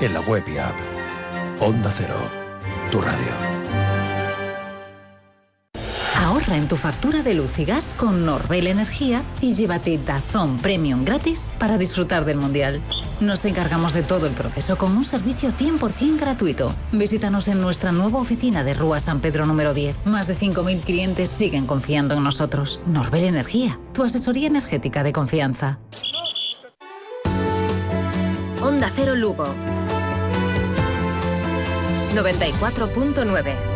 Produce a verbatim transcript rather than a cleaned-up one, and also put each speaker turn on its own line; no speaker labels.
en la web y app. Onda Cero, tu radio.
Ahorra en tu factura de luz y gas con Norbel Energía y llévate DAZN Premium gratis para disfrutar del Mundial. Nos encargamos de todo el proceso con un servicio cien por ciento gratuito. Visítanos en nuestra nueva oficina de Rúa San Pedro número diez. Más de cinco mil clientes siguen confiando en nosotros. Norbel Energía, tu asesoría energética de confianza.
Onda Cero Lugo noventa y cuatro punto nueve.